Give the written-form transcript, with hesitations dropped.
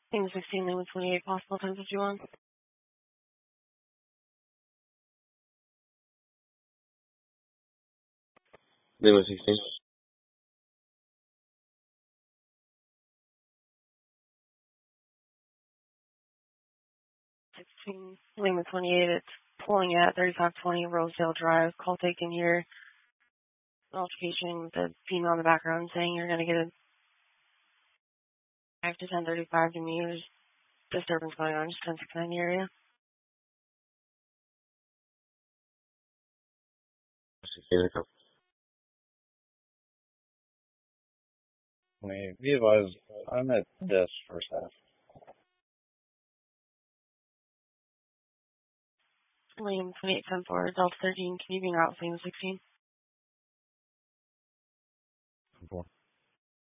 Thing 16, Lima 28, possible 1051. Lima 16. 16, Lima 28, it's pulling at 3520 Rosedale Drive. Call taken here. Altercation with the female in the background saying you're going to get a 5 to 1035 to me. There's disturbance going on, just 1069 in the area. 16, okay. Be advised, I'm at desk first half. Lima 28, 10-4, Delta 13, can you be out Lima 16?